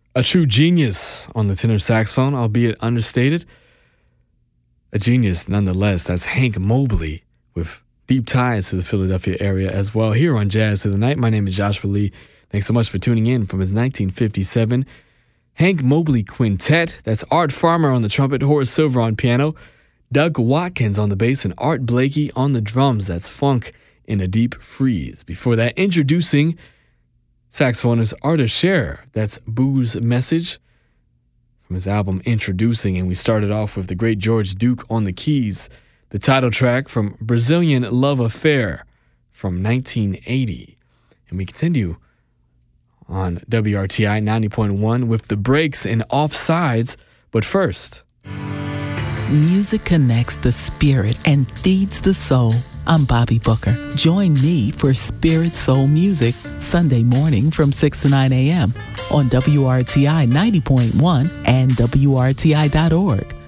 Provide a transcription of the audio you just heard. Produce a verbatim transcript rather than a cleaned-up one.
A true genius on the tenor saxophone, albeit understated. A genius nonetheless. That's Hank Mobley with deep ties to the Philadelphia area as well. Here on Jazz of the Night, my name is Joshua Lee. Thanks so much for tuning in from his nineteen fifty-seven Hank Mobley Quintet. That's Art Farmer on the trumpet, Horace Silver on piano, Doug Watkins on the bass, and Art Blakey on the drums. That's Funk in a Deep Freeze. Before that, introducing saxophonist Artur Scher. That's Boo's Message from his album Introducing. And we started off with the great George Duke on the keys, the title track from Brazilian Love Affair from nineteen eighty. And we continue on W R T I ninety point one with The Breaks and Offsides. But first, music connects the spirit and feeds the soul. I'm Bobby Booker. Join me for Spirit Soul Music Sunday morning from six to nine a.m. on W R T I ninety point one and W R T I dot org.